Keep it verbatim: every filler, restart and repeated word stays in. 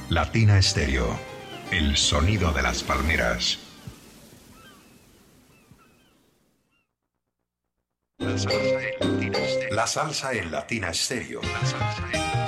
Latina Estéreo. El sonido de las palmeras. La salsa en Latina Estéreo. La salsa en Latina Estéreo. La salsa en